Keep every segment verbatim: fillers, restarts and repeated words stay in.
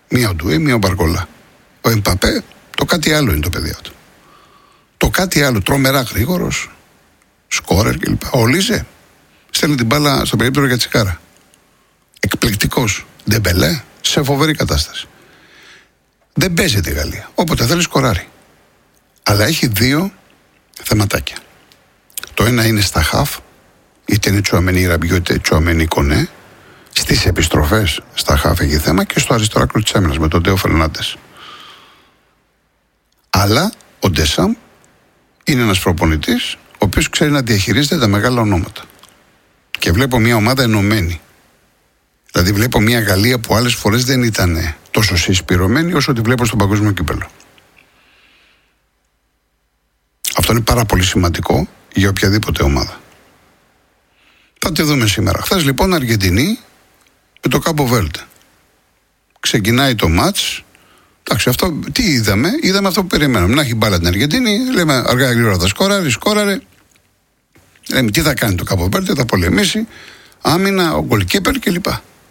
Μία ο Ντουέ, μία ο Μπαρκολά. Ο Εμπαπέ, το κάτι άλλο είναι το παιδί του. Το κάτι άλλο, τρομερά γρήγορος, σκόρερ κλπ. Ο Λίζε στέλνει την μπάλα στο περίπτερο για τσικάρα. Εκπληκτικός. Ντεμπελέ, σε φοβερή κατάσταση. Δεν παίζεται η Γαλλία. Όποτε θέλει σκοράρει. Αλλά έχει δύο θεματάκια. Το ένα είναι στα χαφ, είτε είναι Τσουαμενί Ραμπιό, είτε Τσουαμενί Κονέ. Στις επιστροφές στα χαφ έχει θέμα και στο αριστερό άκρο της άμυνας με τον Τέο Φερνάντες. Αλλά ο Ντεσάμ είναι ένας προπονητής ο οποίος ξέρει να διαχειρίζεται τα μεγάλα ονόματα. Και βλέπω μια ομάδα ενωμένη. Δηλαδή βλέπω μια Γαλλία που άλλες φορές δεν ήταν τόσο συσπηρωμένη όσο τη βλέπω στον παγκόσμιο κύπελλο. Αυτό είναι πάρα πολύ σημαντικό για οποιαδήποτε ομάδα. Θα τη δούμε σήμερα. Χθες λοιπόν Αργεντινή με το Κάμπο Βέρντε. Ξεκινάει το μάτς. Εντάξει, αυτό τι είδαμε, είδαμε αυτό που περιμέναμε. Να έχει μπάλα την Αργεντινή, λέμε αργά γρήγορα θα σκόραρε, σκόραρε. Λέμε τι θα κάνει το Κάμπο Βέρντε, θα πολεμήσει, άμυνα, ο γκολκίπερ κλπ.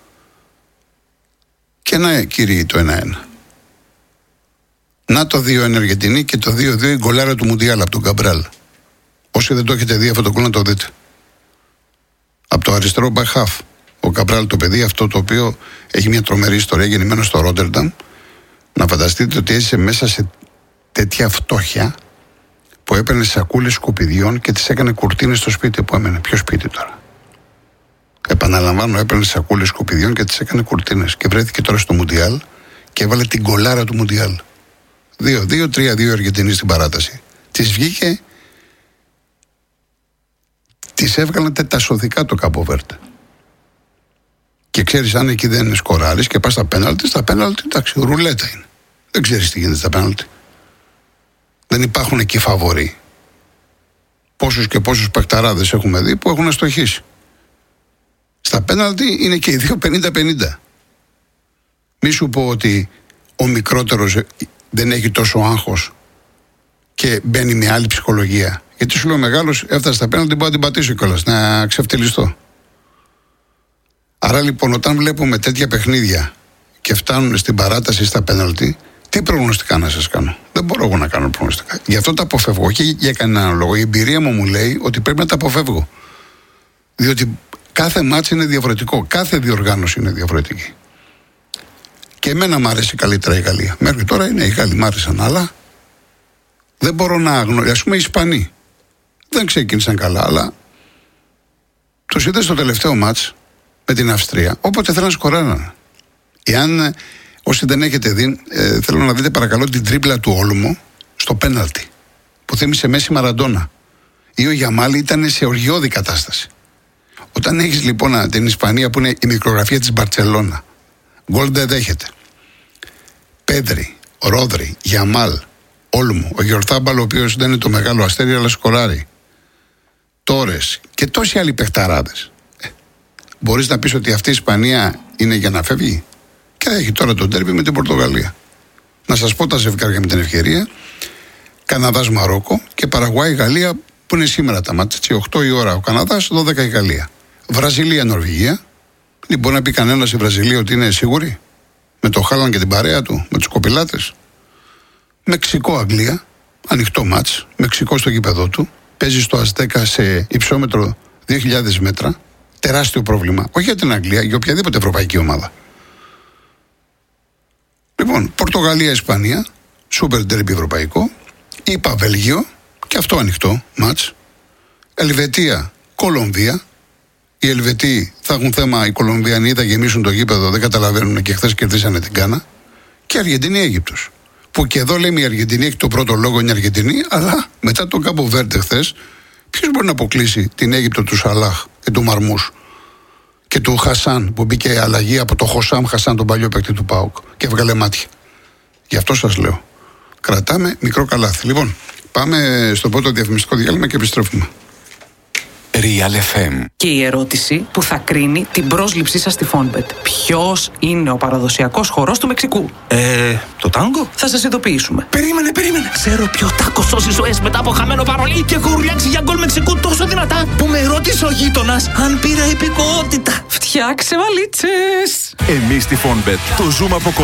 Και να κύριοι το ένα ένα. Να το δύο ένα Αργεντινή και το δύο δύο η γκολάρα του Μουντιάλ από τον Καμπράλ. Όσοι δεν το έχετε δει αυτό το γκολ να το δείτε. Από το αριστερό μπαχάφ. Ο Καμπράλ το παιδί αυτό το οποίο έχει μια τρομερή ιστορία γεννημένο στο Ρότερνταμ. Να φανταστείτε ότι έζησε μέσα σε τέτοια φτώχεια που έπαιρνε σακούλες σκουπιδιών και τις έκανε κουρτίνες στο σπίτι που έμενε. Ποιο σπίτι τώρα? Επαναλαμβάνω, έπαιρνε σακούλες σκουπιδιών και τις έκανε κουρτίνες. Και βρέθηκε τώρα στο Μουντιάλ και έβαλε την κολάρα του Μουντιάλ. δύο δύο τρία δύο Αργεντινή στην παράταση. Της βγήκε, της έβγαλαν τα σωδικά το Κάμπο Βέρντε. Και ξέρεις, αν εκεί δεν είναι σκοράρεις και πας στα πέναλτι, στα πέναλτι εντάξει, ρουλέτα είναι. Δεν ξέρεις τι γίνεται στα πέναλτι. Δεν υπάρχουν εκεί φαβοροί. Πόσους και πόσους παιχταράδες έχουμε δει που έχουν αστοχήσει. Στα πέναλτι είναι και οι δύο πενήντα πενήντα. Μη σου πω ότι ο μικρότερος δεν έχει τόσο άγχος και μπαίνει με άλλη ψυχολογία. Γιατί σου λέω ο μεγάλος έφτασε στα πέναλτι, μπορώ να την πατήσω κιόλας, να ξεφτυλιστώ. Άρα λοιπόν όταν βλέπουμε τέτοια παιχνίδια και φτάνουν στην παράταση στα πέναλτι, τι προγνωστικά να σας κάνω? Δεν μπορώ εγώ να κάνω προγνωστικά. Γι' αυτό τα αποφεύγω και για κανέναν λόγο. Η εμπειρία μου μου λέει ότι πρέπει να τα αποφεύγω. Διότι κάθε μάτς είναι διαφορετικό, κάθε διοργάνωση είναι διαφορετική. Και εμένα μου άρεσε καλύτερα η Γαλλία. Μέχρι τώρα είναι οι Γάλλοι, μ' άρεσαν, αλλά δεν μπορώ να γνωρίσω. Ας πούμε οι Ισπανοί δεν ξεκίνησαν καλά, αλλά τους είδες στο τελευταίο μάτς με την Αυστρία, όποτε θέλουν να σκοράρουν. Εάν όσοι δεν έχετε δει, ε, θέλω να δείτε παρακαλώ την τρίπλα του Όλμο στο πέναλτι, που θύμισε Μέση Μαραντόνα. Ή ο Γιαμάλ ήταν σε οργιώδη κατάσταση. Όταν έχεις λοιπόν την Ισπανία που είναι η μικρογραφία της Μπαρτσελώνα, γκολ δεν δέχεται. Πέδρη, Ρόδρι, Γιαμάλ, Όλμο, ο Γιορτάμπαλ, ο οποίος δεν είναι το μεγάλο αστέρι, αλλά σκοράρει. Τόρες και τόσοι άλλοι παιχταράδες. Ε, μπορείς να πεις ότι αυτή η Ισπανία είναι για να φεύγει? Και έχει τώρα τον ντέρμπι με την Πορτογαλία. Να σας πω τα ζευγάρια με την ευκαιρία. Καναδάς Μαρόκο και Παραγουάη Γαλλία που είναι σήμερα τα μάτια. οκτώ η ώρα ο Καναδάς, δώδεκα η Γαλλία. Βραζιλία Νορβηγία. Μπορεί να πει κανένας η Βραζιλία ότι είναι σίγουρη? Με το Χάλαν και την παρέα του, με τους κοπηλάτες. Μεξικό Αγγλία, ανοιχτό μάτς. Μεξικό στο γήπεδο του. Παίζει στο Αζτέκα σε υψόμετρο δύο χιλιάδες μέτρα. Τεράστιο πρόβλημα. Όχι για την Αγγλία, για οποιαδήποτε ευρωπαϊκή ομάδα. Λοιπόν, Πορτογαλία-Ισπανία, σούπερ ντέρμπι ευρωπαϊκό. Είπα Βέλγιο, και αυτό ανοιχτό μάτς. Ελβετία-Κολομβία. Οι Ελβετοί θα έχουν θέμα, οι Κολομβιανοί θα γεμίσουν το γήπεδο, δεν καταλαβαίνουν και χθες κερδίσανε την Κάνα. Και Αργεντινή-Αίγυπτος. Που και εδώ λέμε η Αργεντινή έχει το πρώτο λόγο, είναι η Αργεντινή, αλλά μετά τον Κάμπο Βέρντε χθες, ποιος μπορεί να αποκλείσει την Αίγυπτο του Σαλάχ και του Μαρμούς και του Χασάν που μπήκε αλλαγή από το Χωσάμ Χασάν, τον παλιό παίκτη του ΠΑΟΚ και έβγαλε μάτια. Γι' αυτό σας λέω. Κρατάμε μικρό καλάθι. Λοιπόν, πάμε στο πρώτο διαφημιστικό διάλειμμα και επιστρέφουμε. Real εφ εμ. Και η ερώτηση που θα κρίνει την πρόσληψή σας στη Φόνμπετ. Ποιος είναι ο παραδοσιακός χορός του Μεξικού? Ε, το τάγκο? Θα σας ειδοποιήσουμε. Περίμενε, περίμενε. Ξέρω ποιο τάκο σώσει ζωές μετά από χαμένο παρολί και έχω ουρλιάξει για γκολ Μεξικού τόσο δυνατά που με ρώτησε ο γείτονας αν πήρα υπηκοότητα. Φτιάξε βαλίτσες. Εμείς στη Φόνμπετ το ζούμε από κοντά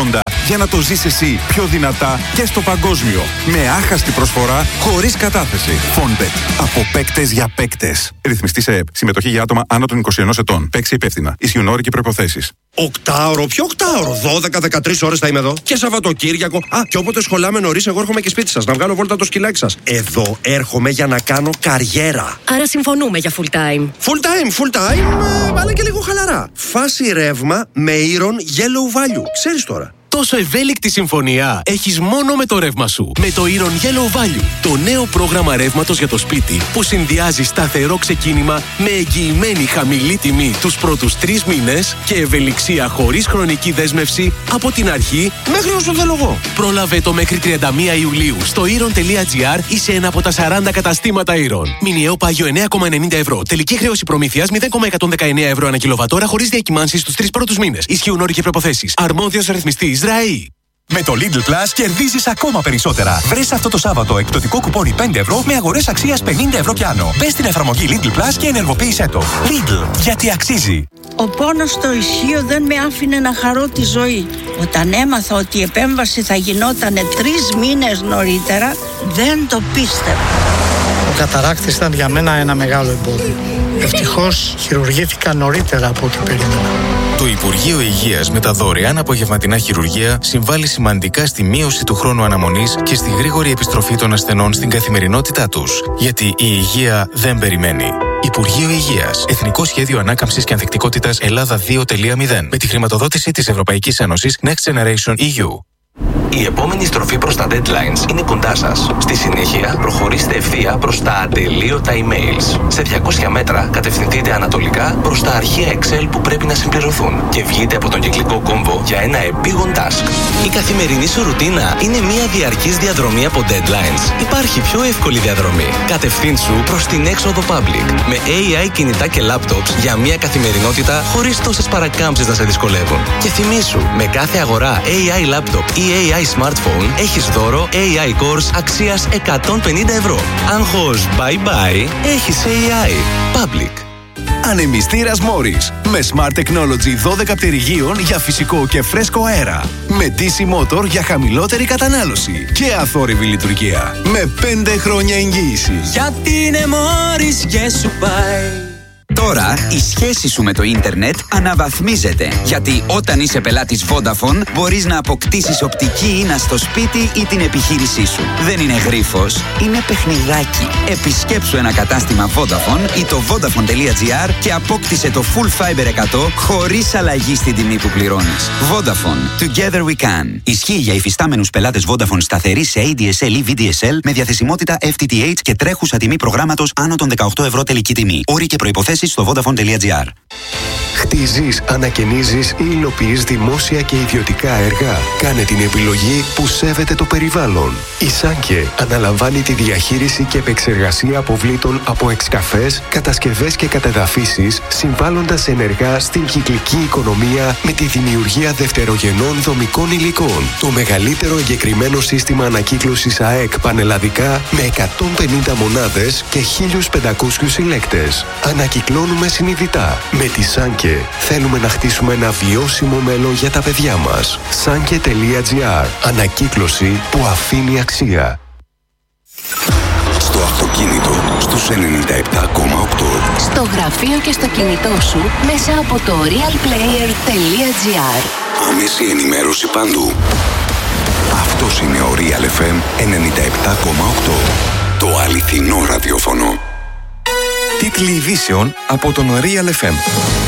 για να το ζεις εσύ πιο δυνατά και στο παγκόσμιο. Με άχαστη προσφορά, χωρίς κατάθεση. Fonbet. Από παίκτες για παίκτες. Ρυθμιστή σε ΕΠ. Συμμετοχή για άτομα άνω των είκοσι ενός ετών. Παίξει υπεύθυνα. Ισχύουν όροι και προϋποθέσεις. Οκτάωρο, ποιο οκτάωρο? δώδεκα με δεκατρείς ώρες θα είμαι εδώ. Και Σαββατοκύριακο. Α, και όποτε σχολάμε νωρίς, εγώ έρχομαι και σπίτι σας να βγάλω βόλτα το σκυλάκι σας. Εδώ έρχομαι για να κάνω καριέρα. Άρα συμφωνούμε για full time. Full time, full time, ε, αλλά και λίγο χαλαρά. Φάση ρεύμα με Iron Yellow Value. Ξέρεις τώρα. Τόσο ευέλικτη συμφωνία έχεις μόνο με το ρεύμα σου. Με το Iron Yellow Value, το νέο πρόγραμμα ρεύματος για το σπίτι που συνδυάζει σταθερό ξεκίνημα με εγγυημένη χαμηλή τιμή τους πρώτους τρεις μήνες και ευελιξία χωρίς χρονική δέσμευση από την αρχή Μέχρι όσο θέλω εγώ. Πρόλαβε το μέχρι τριάντα μία Ιουλίου στο iron τελεία gr ή σε ένα από τα σαράντα καταστήματα Iron. Μηνιαίο πάγιο εννέα κόμμα ενενήντα ευρώ. Τελική χρέωση προμήθειας μηδέν κόμμα εκατόν δεκαεννέα ευρώ ανά κιλοβατόρα χωρίς διακυμάνσεις στους τρεις πρώτους μήνες. Ισχύουν όροι και προϋποθέσεις. Αρμόδιος ρυθμιστής ΡΑΗ. Με το Lidl Plus κερδίζεις ακόμα περισσότερα. Βρες αυτό το Σάββατο εκπτωτικό κουπόνι πέντε ευρώ με αγορές αξίας πενήντα ευρώ κι άνω. Μπες στην εφαρμογή Lidl Plus και ενεργοποίησέ το. Lidl, γιατί αξίζει. Ο πόνος στο ισχύο δεν με άφηνε να χαρώ τη ζωή. Όταν έμαθα ότι η επέμβαση θα γινόταν τρεις μήνες νωρίτερα, δεν το πίστευα. Ο καταράκτης ήταν για μένα ένα μεγάλο εμπόδιο. Ευτυχώς χειρουργήθηκα νωρίτερα από ό,τι περίμενα. Το Υπουργείο Υγείας με τα δωρεάν απογευματινά χειρουργεία συμβάλλει σημαντικά στη μείωση του χρόνου αναμονής και στη γρήγορη επιστροφή των ασθενών στην καθημερινότητά τους. Γιατί η υγεία δεν περιμένει. Υπουργείο Υγείας. Εθνικό Σχέδιο Ανάκαμψης και Ανθεκτικότητας Ελλάδα δύο τελεία μηδέν. Με τη χρηματοδότηση της Ευρωπαϊκής Ένωσης Next Generation ι γιου. Η επόμενη στροφή προς τα deadlines είναι κοντά σας. Στη συνέχεια, προχωρήστε ευθεία προς τα ατελείωτα emails. Σε διακόσια μέτρα, κατευθυνθείτε ανατολικά προς τα αρχεία Excel που πρέπει να συμπληρωθούν και βγείτε από τον κυκλικό κόμβο για ένα επίγον task. Η καθημερινή σου ρουτίνα είναι μια διαρκής διαδρομή από deadlines. Υπάρχει πιο εύκολη διαδρομή. Κατευθύνσου προς την έξοδο public. Με έι άι κινητά και laptops για μια καθημερινότητα χωρίς τόσες παρακάμψεις να σε δυσκολεύουν. Και θυμήσου, με κάθε αγορά έι άι laptop ή έι άι smartphone έχεις δώρο έι άι Cores αξίας εκατόν πενήντα ευρώ. Άγχος bye bye, έχεις έι άι. Public. Ανεμιστήρας Morris. Με Smart Technology δώδεκα πτερυγίων για φυσικό και φρέσκο αέρα. Με ντι σι Motor για χαμηλότερη κατανάλωση. Και αθόρυβη λειτουργία. Με πέντε χρόνια εγγύηση. Γιατί είναι Morris και σου πάει. Τώρα η σχέση σου με το ίντερνετ αναβαθμίζεται. Γιατί όταν είσαι πελάτης Vodafone μπορείς να αποκτήσεις οπτική ίνα στο σπίτι ή την επιχείρησή σου. Δεν είναι γρίφος, είναι παιχνιδάκι. Επισκέψου ένα κατάστημα Vodafone ή το vodafone τελεία gr και απόκτησε το Full Fiber εκατό χωρίς αλλαγή στην τιμή που πληρώνεις. Vodafone. Together we can. Ισχύει για υφιστάμενους πελάτες Vodafone σταθερή σε έι ντι ες ελ ή βι ντι ες ελ με διαθεσιμότητα εφ τι τι έιτς και τρέχουσα τιμή προγράμματος άνω των δεκαοκτώ ευρώ τελική τιμή. Όροι και προϋποθέσεις στο vodafone τελεία gr. Χτίζεις, ανακαινίζεις ή υλοποιείς δημόσια και ιδιωτικά έργα. Κάνε την επιλογή που σέβεται το περιβάλλον. Η Σάνκε αναλαμβάνει τη διαχείριση και επεξεργασία αποβλήτων από εξκαφές, κατασκευές και κατεδαφίσεις, συμβάλλοντας ενεργά στην κυκλική οικονομία με τη δημιουργία δευτερογενών δομικών υλικών. Το μεγαλύτερο εγκεκριμένο σύστημα ανακύκλωσης ΑΕΚ πανελλαδικά με εκατόν πενήντα μονάδες και χίλιους πεντακόσιους συλλέκτες. Ανακυκλώνουμε συνειδητά. Με τη Σάνκε θέλουμε να χτίσουμε ένα βιώσιμο μέλλον για τα παιδιά μας. Σάνκε τελεία gr. Ανακύκλωση που αφήνει αξία. Στο αυτοκίνητο στους ενενήντα επτά κόμμα οκτώ. Στο γραφείο και στο κινητό σου μέσα από το realplayer τελεία gr. Άμεση ενημέρωση παντού. Αυτός είναι ο Real εφ εμ ενενήντα επτά κόμμα οκτώ. Το αληθινό ραδιόφωνο. Τίτλοι ειδήσεων από τον Real εφ εμ.